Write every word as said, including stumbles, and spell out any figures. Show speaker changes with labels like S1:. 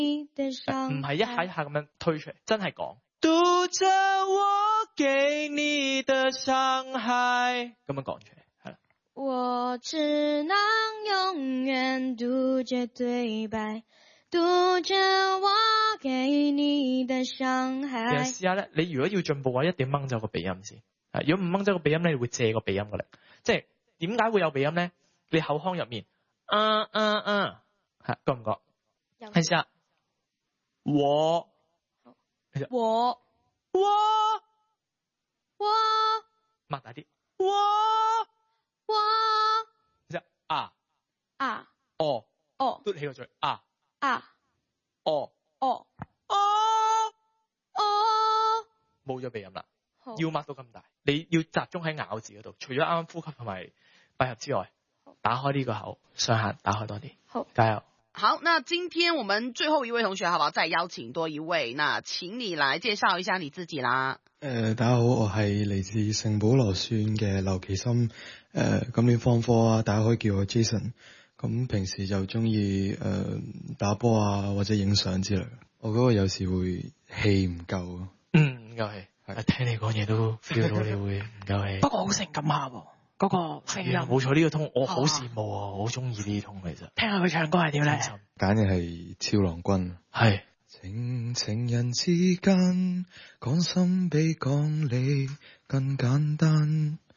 S1: 唔係一下一下咁樣推出嚟，真係講。
S2: 讀着我給你的傷害，
S1: 咁樣講出嚟，係啦。
S3: 我只能永遠讀着對白，讀着我給你的傷害。
S1: 其實試下咧，你如果要進步嘅話，一定掹走個鼻音先。如果唔掹走個鼻音咧，你會借個鼻音嘅力。即係點解會有鼻音咧？你口腔入面，嗯嗯嗯，係覺唔覺？係試下，我，
S3: 我，
S1: 我，
S3: 我，
S1: 擘大啲，
S3: 我，我，
S1: 試下啊
S3: 啊，
S1: 哦，
S3: 哦，
S1: 嘟起個嘴，啊，
S3: 啊，
S1: 哦，
S3: 哦，
S1: 哦，
S3: 哦，
S1: 冇咗鼻音啦。要擘到咁大，你要集中喺咬字嗰度。除咗啱啱呼吸同埋閉合之外，打開呢個口，上下打開多啲。
S3: 好，
S1: 加油！
S4: 好，那今天我們最後一位同學，好不好？再邀請多一位，那請你來介紹一下你自己啦。
S5: 誒、呃，大家好，我係嚟自聖保羅書院嘅劉其森。誒、呃，今年放課啊，大家可以叫我 Jason。咁平時就中意誒打波啊，或者影相之類。我嗰個有時會氣唔夠。
S1: 嗯，唔夠氣。係聽你講嘢都 feel 到你會唔夠氣。
S6: 不過好性感下喎，嗰、那個聲音。
S1: 冇錯，呢、這個通我好羨慕啊，我好中意呢啲通其實。
S6: 聽下佢唱歌係點咧？
S5: 揀嘅係超郎君。
S1: 係。
S5: 情情人之間講心比講理更簡單，